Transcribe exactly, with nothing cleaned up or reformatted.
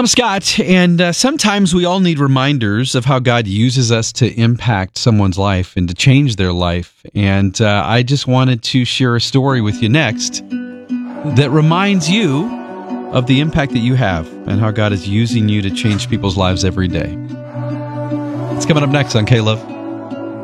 I'm Scott, and uh, sometimes we all need reminders of how God uses us to impact someone's life and to change their life. And uh, I just wanted to share a story with you next that reminds you of the impact that you have and how God is using you to change people's lives every day. It's coming up next on K-Love.